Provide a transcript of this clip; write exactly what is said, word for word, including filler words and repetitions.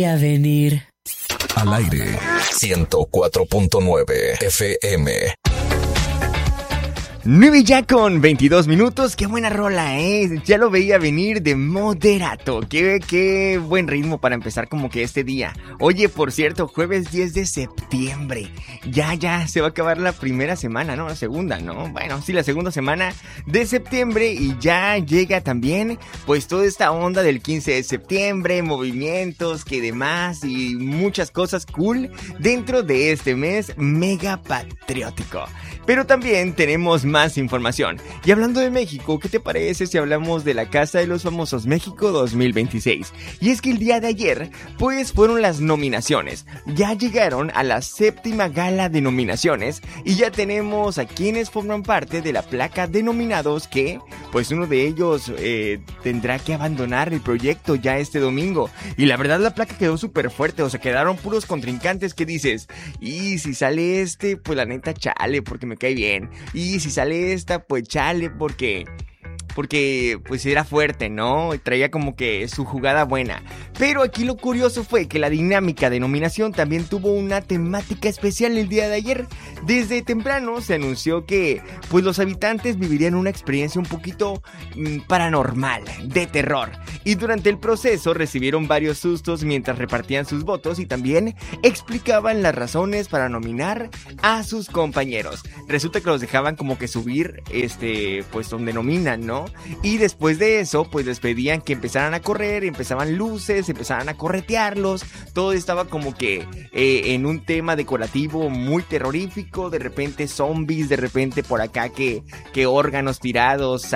A venir. Al aire, ciento cuatro punto nueve F M. nueve ya con veintidós minutos, qué buena rola, ¿eh? Ya lo veía venir de Moderato, qué, qué buen ritmo para empezar como que este día. Oye, por cierto, jueves diez de septiembre, ya, ya, se va a acabar la primera semana, ¿no? La segunda, ¿no? Bueno, sí, la segunda semana de septiembre y ya llega también, pues, toda esta onda del quince de septiembre, movimientos, que demás y muchas cosas cool dentro de este mes mega patriótico. Pero también tenemos más información. Y hablando de México, ¿qué te parece si hablamos de la Casa de los Famosos México dos mil veintiséis? Y es que el día de ayer, pues fueron las nominaciones. Ya llegaron a la séptima gala de nominaciones y ya tenemos a quienes forman parte de la placa de nominados que, pues uno de ellos eh, tendrá que abandonar el proyecto ya este domingo. Y la verdad la placa quedó súper fuerte, o sea, quedaron puros contrincantes que dices, y si sale este, pues la neta chale, porque me cae bien. Y si sale esta, pues chale, porque... Porque pues era fuerte, ¿no? Traía como que su jugada buena. Pero aquí lo curioso fue que la dinámica de nominación también tuvo una temática especial el día de ayer. Desde temprano se anunció que pues los habitantes vivirían una experiencia un poquito mmm, paranormal, de terror. Y durante el proceso recibieron varios sustos mientras repartían sus votos y también explicaban las razones para nominar a sus compañeros. Resulta que los dejaban como que subir, este, pues donde nominan, ¿no? Y después de eso, pues les pedían que empezaran a correr, empezaban luces, empezaran a corretearlos. Todo estaba como que eh, en un tema decorativo muy terrorífico. De repente zombies, de repente por acá que, que órganos tirados,